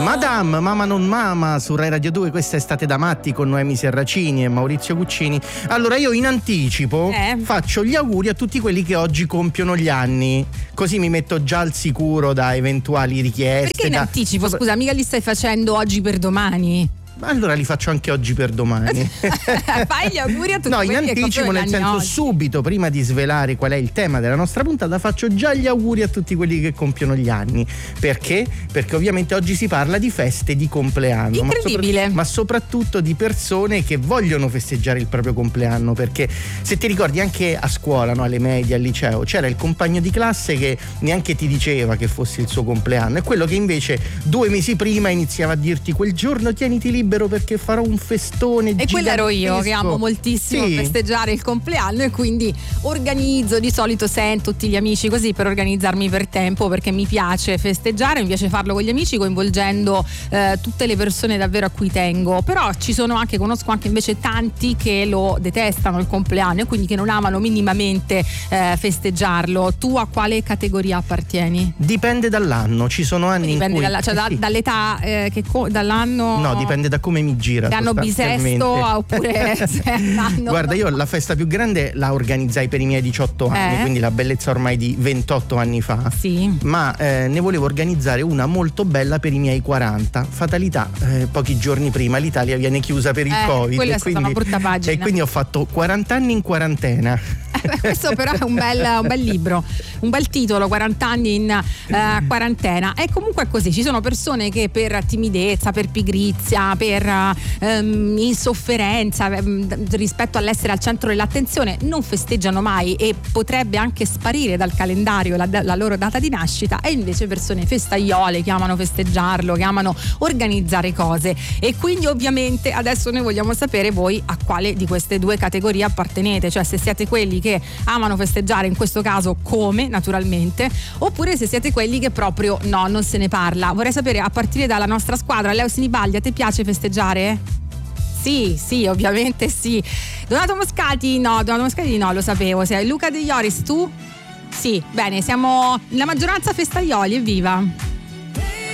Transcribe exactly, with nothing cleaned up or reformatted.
Madame, Mama non Mama su Rai Radio due, questa è Estate da Matti con Noemi Serracini e Maurizio Cuccini. Allora io in anticipo eh. faccio gli auguri a tutti quelli che oggi compiono gli anni, così mi metto già al sicuro da eventuali richieste. Perché in da... anticipo? Scusa, mica li stai facendo oggi per domani? Allora li faccio anche oggi per domani. Fai gli auguri a tutti. No, in anticipo, nel senso oggi. Subito, prima di svelare qual è il tema della nostra puntata, faccio già gli auguri a tutti quelli che compiono gli anni. Perché? Perché ovviamente oggi si parla di feste di compleanno. Incredibile. Ma, sopra- ma soprattutto di persone che vogliono festeggiare il proprio compleanno. Perché se ti ricordi anche a scuola, no, alle medie, al liceo, c'era il compagno di classe che neanche ti diceva che fosse il suo compleanno, e quello che invece due mesi prima iniziava a dirti: quel giorno tieniti libero perché farò un festone e gigantesco. quello ero io, che amo moltissimo sì. festeggiare il compleanno, e quindi organizzo, di solito sento tutti gli amici così per organizzarmi per tempo, perché mi piace festeggiare, mi piace farlo con gli amici, coinvolgendo eh, tutte le persone davvero a cui tengo. Però ci sono anche, conosco anche invece tanti che lo detestano il compleanno e quindi che non amano minimamente eh, festeggiarlo. Tu a quale categoria appartieni? Dipende dall'anno, ci sono anni dipende in cui dalla, cioè eh da, sì. dall'età eh, che co- dall'anno no, dipende da come mi gira. L'anno bisesto oppure se l'anno... Guarda, io la festa più grande la organizzai per i miei diciotto anni, eh? quindi la bellezza ormai di ventotto anni fa. Sì. Ma eh, ne volevo organizzare una molto bella per i miei quaranta. Fatalità, eh, pochi giorni prima l'Italia viene chiusa per il eh, Covid. Quella è e stata quindi, una brutta pagina. E quindi ho fatto quaranta anni in quarantena. Questo però è un bel, un bel libro, un bel titolo, quaranta anni in uh, quarantena. E comunque è così, ci sono persone che per timidezza, per pigrizia, per um, insofferenza um, rispetto all'essere al centro dell'attenzione non festeggiano mai, e potrebbe anche sparire dal calendario la, la loro data di nascita, e invece persone festaiole che amano festeggiarlo, che amano organizzare cose. E quindi ovviamente adesso noi vogliamo sapere voi a quale di queste due categorie appartenete, cioè se siete quelli che amano festeggiare, in questo caso come naturalmente, oppure se siete quelli che proprio no, non se ne parla. Vorrei sapere, a partire dalla nostra squadra, Leo Sinibaglia, ti piace festeggiare? Sì, sì, ovviamente sì. Donato Moscati no, Donato Moscati no, lo sapevo. Sei Luca De Ioris, tu? Sì, bene, siamo la maggioranza festaioli, evviva.